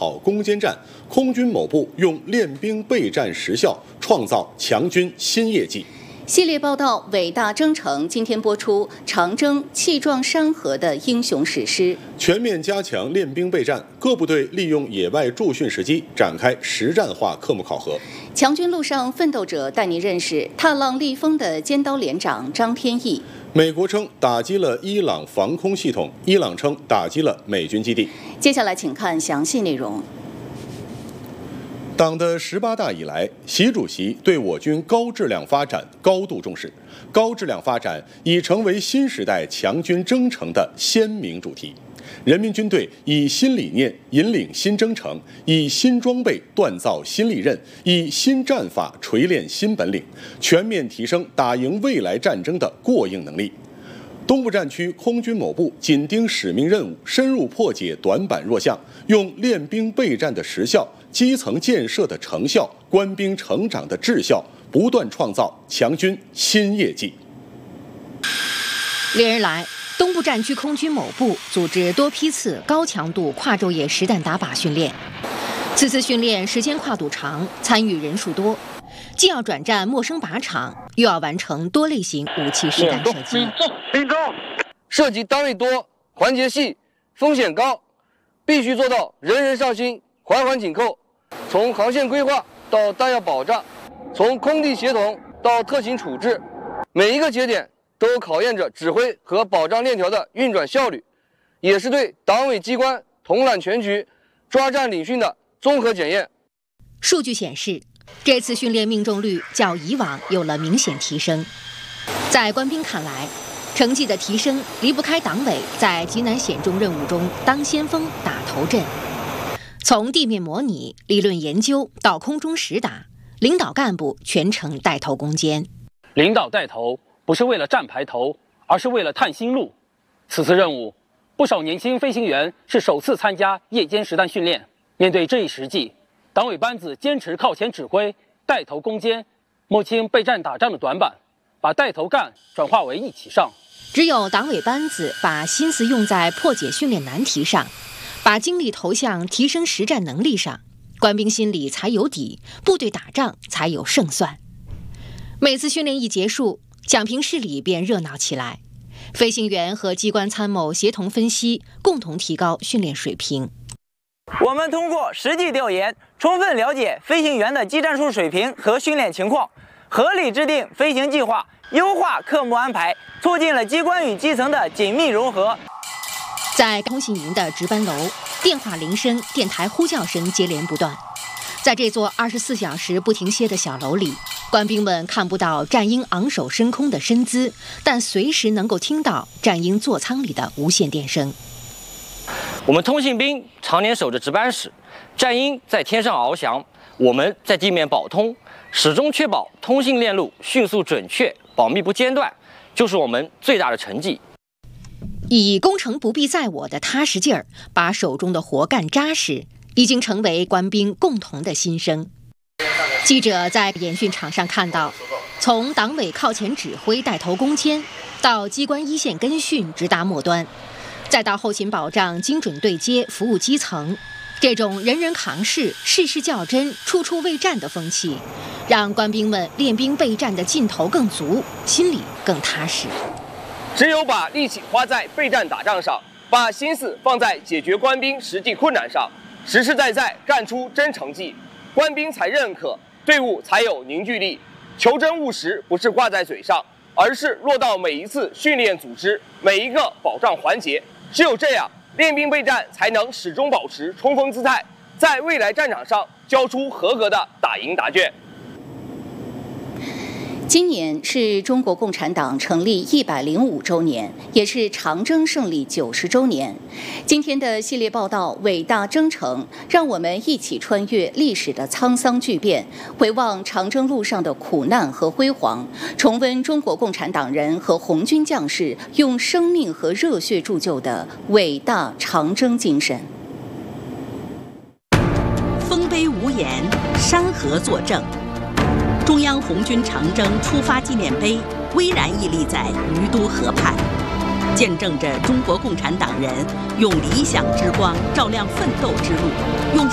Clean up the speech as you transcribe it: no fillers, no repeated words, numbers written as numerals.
讨攻坚战，空军某部用练兵备战实效，创造强军新业绩。 系列报道《伟大征程》今天播出，长征气壮山河的英雄史诗， 全面加强练兵备战，各部队利用野外驻训时机展开实战化科目考核。 强军路上奋斗者带您认识踏浪立风的尖刀连长张天翼。 美国称打击了伊朗防空系统，伊朗称打击了美军基地。 接下来请看详细内容。 党的18大以来，习主席对我军高质量发展高度重视，高质量发展已成为新时代强军征程的鲜明主题。人民军队以新理念引领新征程，以新装备锻造新利刃，以新战法锤炼新本领，全面提升打赢未来战争的过硬能力。东部战区空军某部紧盯使命任务，深入破解短板弱项，用练兵备战的实效、基层建设的成效、官兵成长的质效，不断创造强军新业绩。 连日来，东部战区空军某部组织多批次高强度跨昼夜实弹打靶训练。此次训练时间跨度长，参与人数多，既要转战陌生靶场，又要完成多类型武器实弹射击。 射击单位多，环节细，风险高，必须做到人人上心，环环紧扣。从航线规划到弹药保障，从空地协同到特勤处置，每一个节点都考验着指挥和保障链条的运转效率，也是对党委机关统揽全局、抓战领训的综合检验。 数据显示，这次训练命中率较以往有了明显提升。在官兵看来，成绩的提升离不开党委在极难险中任务中当先锋、打头阵。从地面模拟、理论研究到空中实打，领导干部全程带头攻坚。 领导带头不是为了站排头，而是为了探新路。此次任务，不少年轻飞行员是首次参加夜间实弹训练。面对这一实际，党委班子坚持靠前指挥，带头攻坚，摸清备战打仗的短板，把带头干转化为一起上。 只有党委班子把心思用在破解训练难题上，把精力投向提升实战能力上，官兵心里才有底，部队打仗才有胜算。每次训练一结束，讲评室里便热闹起来，飞行员和机关参谋协同分析，共同提高训练水平。 我们通过实际调研，充分了解飞行员的技战术水平和训练情况，合理制定飞行计划，优化科目安排，促进了机关与基层的紧密融合。 在通信营的值班楼，电话铃声、电台呼叫声接连不断。在这座24小时不停歇的小楼里，官兵们看不到战鹰昂首升空的身姿，但随时能够听到战鹰座舱里的无线电声。 我们通信兵常年守着值班室，战鹰在天上翱翔，我们在地面保通，始终确保通信链路迅速准确，保密不间断，就是我们最大的成绩。 以攻城不必在我的踏实劲儿，把手中的活干扎实，已经成为官兵共同的心声。记者在演训场上看到，从党委靠前指挥带头攻坚，到机关一线跟训直达末端，再到后勤保障精准对接服务基层，这种人人扛事、事事较真、处处为战的风气，让官兵们练兵备战的劲头更足，心里更踏实。 只有把力气花在备战打仗上，把心思放在解决官兵实际困难上，实实在在干出真成绩，官兵才认可，队伍才有凝聚力。求真务实不是挂在嘴上，而是落到每一次训练组织、每一个保障环节。只有这样，练兵备战才能始终保持冲锋姿态，在未来战场上交出合格的打赢答卷。 今年是中国共产党成立105周年，也是长征胜利90周年。今天的系列报道《伟大征程》，让我们一起穿越历史的沧桑巨变，回望长征路上的苦难和辉煌，重温中国共产党人和红军将士用生命和热血铸就的伟大长征精神。 丰碑无言，山河作证。中央红军长征出发纪念碑巍然屹立在于都河畔，见证着中国共产党人用理想之光照亮奋斗之路，用